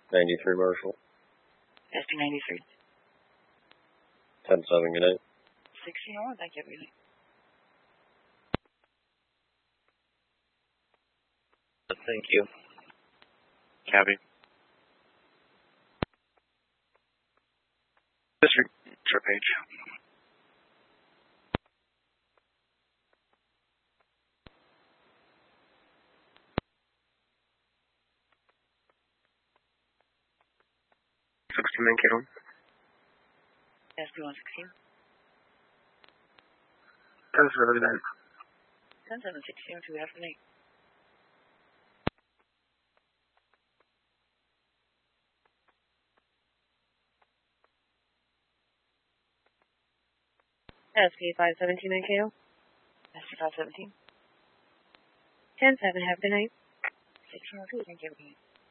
93 Marshall. SP 93. 10-7, good night. 1601, thank you, everybody. Thank you. Copy. District, short page. Man Kilo. SP 116. 10-7, good night. 10-7, 1602, after 8. SP 517 NKO. SP 517. 10-7, have a good night. 1602, thank you, everybody.